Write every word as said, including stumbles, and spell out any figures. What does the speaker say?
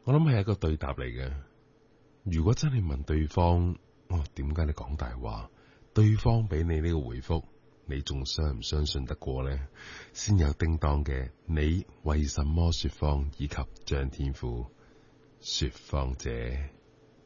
我諗係一個對答嚟嘅。如果真係問對方，哦，點解你講大話？對方俾你呢個回覆，你仲相唔相信得過呢？先有叮當嘅你為什麼說謊，以及張天賦說謊者。